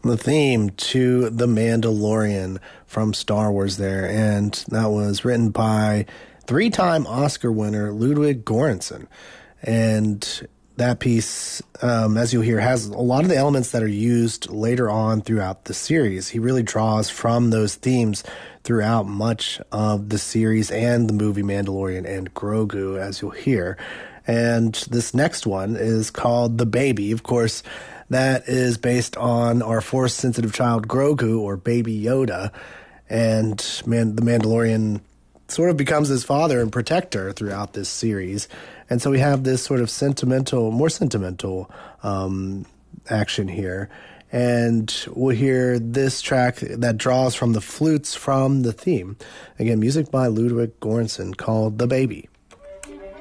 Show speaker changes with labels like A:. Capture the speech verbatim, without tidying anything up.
A: the theme to The Mandalorian from Star Wars there, and that was written by three-time Oscar winner Ludwig Göransson. And that piece, um, as you'll hear, has a lot of the elements that are used later on throughout the series. He really draws from those themes throughout much of the series and the movie Mandalorian and Grogu, as you'll hear. And this next one is called The Baby. Of course, that is based on our Force-sensitive child Grogu, or Baby Yoda. And man, the Mandalorian sort of becomes his father and protector throughout this series. And so we have this sort of sentimental, more sentimental um, action here. And we'll hear this track that draws from the flutes from the theme. Again, music by Ludwig Göransson called The Baby.